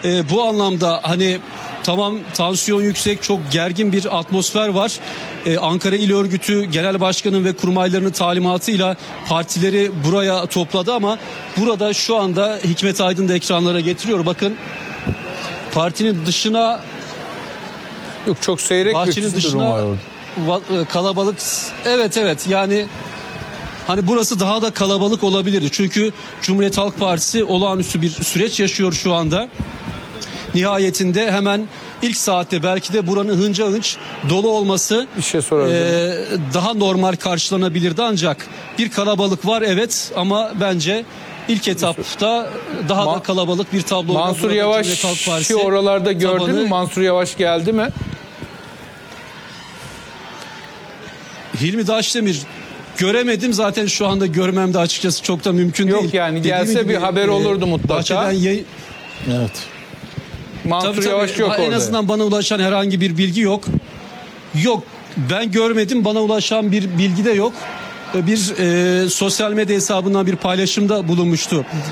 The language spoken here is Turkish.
Bu anlamda hani tamam, tansiyon yüksek, çok gergin bir atmosfer var. Ankara İl Örgütü Genel Başkanı ve kurmaylarının talimatıyla partileri buraya topladı ama burada şu anda Hikmet Aydın da ekranlara getiriyor. Bakın, partinin dışına, Yok, çok seyrek bahçenin bir durum var dışına orada. kalabalık. Evet, yani hani burası daha da kalabalık olabilirdi. Çünkü Cumhuriyet Halk Partisi olağanüstü bir süreç yaşıyor şu anda. Nihayetinde hemen ilk saatte belki de buranın hınca hınç dolu olması Bir şey sorardım. daha normal karşılanabilirdi, ancak bir kalabalık var evet, ama bence ilk etapta daha da kalabalık bir tablo. Mansur Burada Yavaş Cumhuriyet Halk Partisi oralarda gördün mü? tabanı- Mansur Yavaş geldi mi? Hilmi Daşdemir göremedim, zaten şu anda görmem de açıkçası çok da mümkün değil. Yok yani, Dediğim gelse gibi, bir haber olurdu mutlaka. Bahçeden Evet. Mansur Tabii, Yavaş yok en orada. azından bana ulaşan herhangi bir bilgi yok. Yok, ben görmedim, bana ulaşan bir bilgi de yok. Bir sosyal medya hesabından bir paylaşımda bulunmuştu